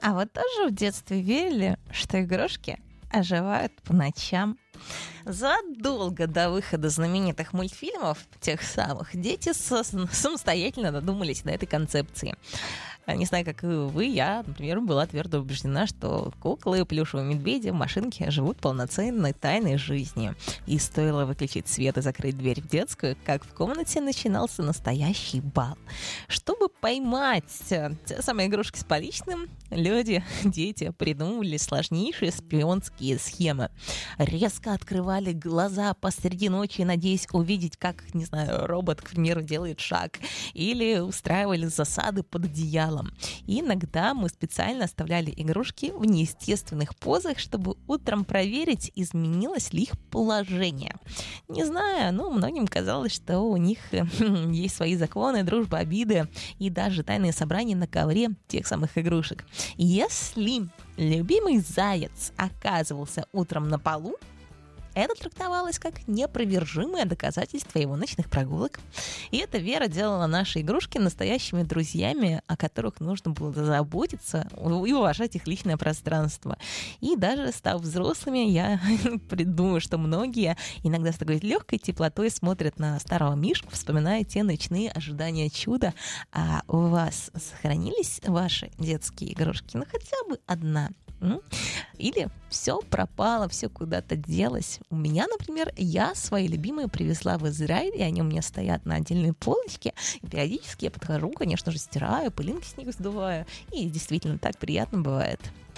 А вот тоже в детстве верили, что игрушки оживают по ночам. Задолго до выхода знаменитых мультфильмов, тех самых, дети самостоятельно додумались до этой концепции. Не знаю, как вы, я, например, была твердо убеждена, что куклы, плюшевые медведи, машинки живут полноценной тайной жизнью. И стоило выключить свет и закрыть дверь в детскую, как в комнате начинался настоящий бал. Чтобы поймать те самые игрушки с поличным, люди, дети придумывали сложнейшие шпионские схемы. Резко открывали глаза посреди ночи, надеясь увидеть, как, не знаю, робот, к примеру, делает шаг. Или устраивали засады под одеялом. И иногда мы специально оставляли игрушки в неестественных позах, чтобы утром проверить, изменилось ли их положение. Не знаю, но многим казалось, что у них есть свои законы, дружба, обиды и даже тайные собрания на ковре тех самых игрушек. Если любимый заяц оказывался утром на полу, это трактовалось как неопровержимое доказательство его ночных прогулок. И эта вера делала наши игрушки настоящими друзьями, о которых нужно было заботиться и уважать их личное пространство. И даже став взрослыми, я придумаю, что многие иногда с такой легкой теплотой смотрят на старого мишку, вспоминая те ночные ожидания чуда. А у вас сохранились ваши детские игрушки? Ну, хотя бы одна. Или все пропало, все куда-то делось. У меня, например, я свои любимые привезла в Израиль, и они у меня стоят на отдельной полочке. И периодически я подхожу, конечно же, стираю, пылинки с них сдуваю. И действительно так приятно бывает.